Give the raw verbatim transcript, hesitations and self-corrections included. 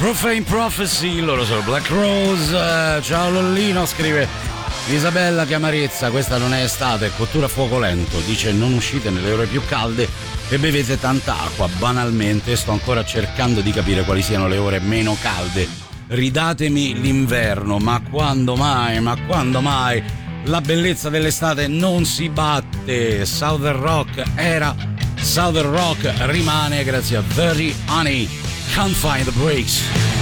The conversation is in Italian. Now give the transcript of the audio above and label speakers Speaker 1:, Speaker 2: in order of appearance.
Speaker 1: Profane Prophecy, loro sono Black Rose. Ciao Lollino, scrive Isabella, che amarezza, questa non è estate, è cottura a fuoco lento. Dice non uscite nelle ore più calde e bevete tanta acqua. Banalmente sto ancora cercando di capire quali siano le ore meno calde. Ridatemi l'inverno, ma quando mai, ma quando mai? La bellezza dell'estate non si batte. Southern Rock era, Southern Rock rimane grazie a Dirty Honey. Can't find the brakes.